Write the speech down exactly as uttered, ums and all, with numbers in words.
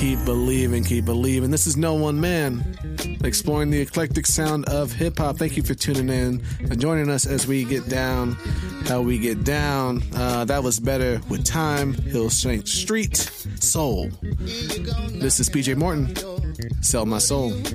Keep believing, keep believing. This is No One Man, exploring the eclectic sound of hip-hop. Thank you for tuning in and joining us as we get down how we get down. Uh, that was Better with Time, Hill Street Soul. This is P J Morton. Sell my soul.